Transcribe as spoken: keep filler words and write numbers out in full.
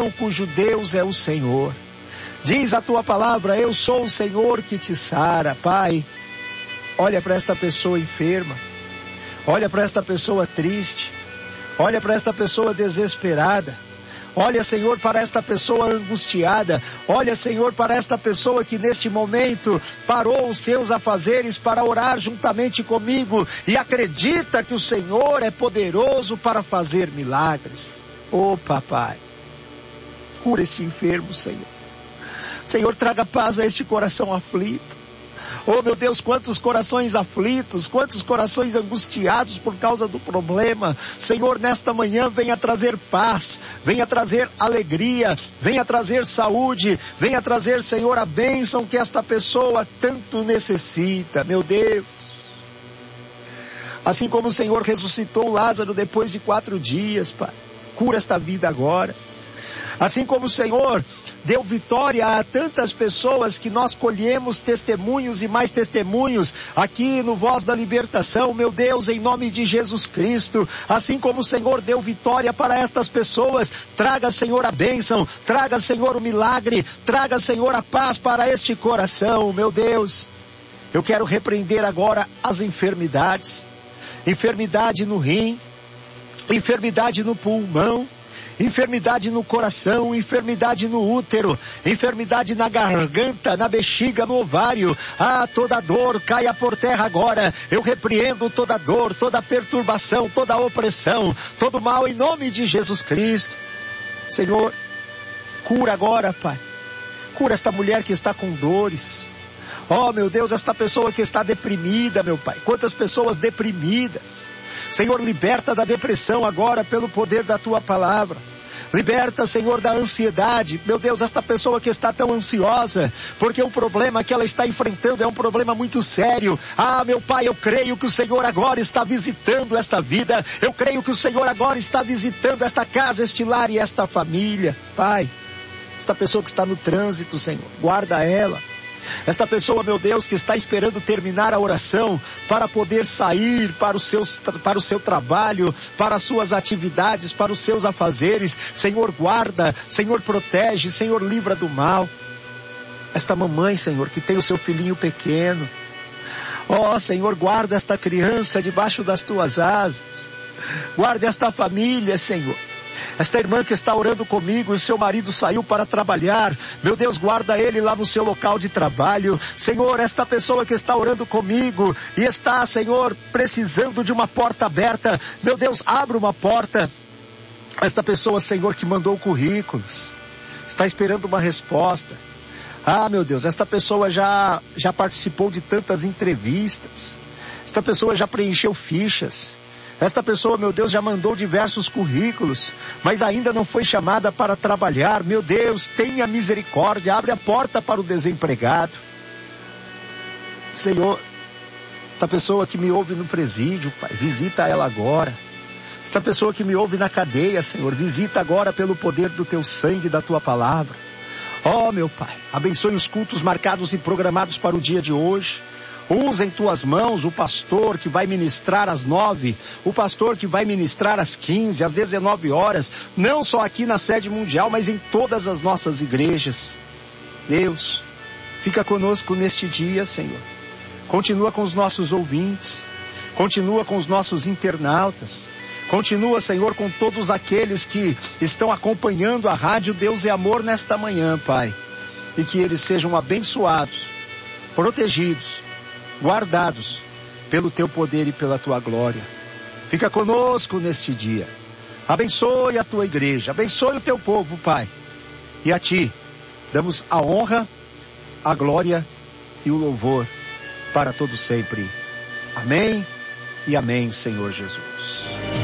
nação cujo Deus é o Senhor. Diz a tua palavra, eu sou o Senhor que te sara. Pai, olha para esta pessoa enferma, olha para esta pessoa triste, olha para esta pessoa desesperada. Olha, Senhor, para esta pessoa angustiada. Olha, Senhor, para esta pessoa que neste momento parou os seus afazeres para orar juntamente comigo e acredita que o Senhor é poderoso para fazer milagres. Oh, papai, cura este enfermo, Senhor. Senhor, traga paz a este coração aflito. Oh, meu Deus, quantos corações aflitos, quantos corações angustiados por causa do problema. Senhor, nesta manhã venha trazer paz, venha trazer alegria, venha trazer saúde, venha trazer, Senhor, a bênção que esta pessoa tanto necessita, meu Deus. Assim como o Senhor ressuscitou Lázaro depois de quatro dias, Pai, cura esta vida agora. Assim como o Senhor deu vitória a tantas pessoas que nós colhemos testemunhos e mais testemunhos aqui no Voz da Libertação, meu Deus, em nome de Jesus Cristo. Assim como o Senhor deu vitória para estas pessoas, traga, Senhor, a bênção, traga, Senhor, o milagre, traga, Senhor, a paz para este coração, meu Deus. Eu quero repreender agora as enfermidades, enfermidade no rim, enfermidade no pulmão, enfermidade no coração, enfermidade no útero, enfermidade na garganta, na bexiga, no ovário. Ah, toda dor caia por terra agora. Eu repreendo toda dor, toda perturbação, toda opressão, todo mal em nome de Jesus Cristo. Senhor, cura agora, Pai. Cura esta mulher que está com dores. Oh, meu Deus, esta pessoa que está deprimida, meu Pai. Quantas pessoas deprimidas. Senhor, liberta da depressão agora pelo poder da tua palavra. Liberta, Senhor, da ansiedade. Meu Deus, esta pessoa que está tão ansiosa, porque o problema que ela está enfrentando é um problema muito sério. Ah, meu Pai, eu creio que o Senhor agora está visitando esta vida. Eu creio que o Senhor agora está visitando esta casa, este lar e esta família. Pai, esta pessoa que está no trânsito, Senhor, guarda ela. Esta pessoa, meu Deus, que está esperando terminar a oração para poder sair para o seu, para o seu trabalho, para as suas atividades, para os seus afazeres. Senhor, guarda, Senhor, protege, Senhor, livra do mal. Esta mamãe, Senhor, que tem o seu filhinho pequeno. Ó, Senhor, guarda esta criança debaixo das tuas asas. Guarda esta família, Senhor. Esta irmã que está orando comigo, o seu marido saiu para trabalhar. Meu Deus, guarda ele lá no seu local de trabalho. Senhor, esta pessoa que está orando comigo e está, Senhor, precisando de uma porta aberta. Meu Deus, abre uma porta. Esta pessoa, Senhor, que mandou currículos, está esperando uma resposta. Ah, meu Deus, esta pessoa já, já participou de tantas entrevistas. Esta pessoa já preencheu fichas. Esta pessoa, meu Deus, já mandou diversos currículos, mas ainda não foi chamada para trabalhar. Meu Deus, tenha misericórdia, abre a porta para o desempregado. Senhor, esta pessoa que me ouve no presídio, Pai, visita ela agora. Esta pessoa que me ouve na cadeia, Senhor, visita agora pelo poder do teu sangue e da tua palavra. Oh, meu Pai, abençoe os cultos marcados e programados para o dia de hoje. Usa em tuas mãos o pastor que vai ministrar às nove, o pastor que vai ministrar às quinze, às dezenove horas, não só aqui na sede mundial, mas em todas as nossas igrejas. Deus, fica conosco neste dia, Senhor. Continua com os nossos ouvintes, continua com os nossos internautas, continua, Senhor, com todos aqueles que estão acompanhando a Rádio Deus é Amor nesta manhã, Pai, e que eles sejam abençoados, protegidos, guardados pelo teu poder e pela tua glória. Fica conosco neste dia. Abençoe a tua igreja, abençoe o teu povo, Pai. E a ti damos a honra, a glória e o louvor para todo sempre. Amém e amém, Senhor Jesus.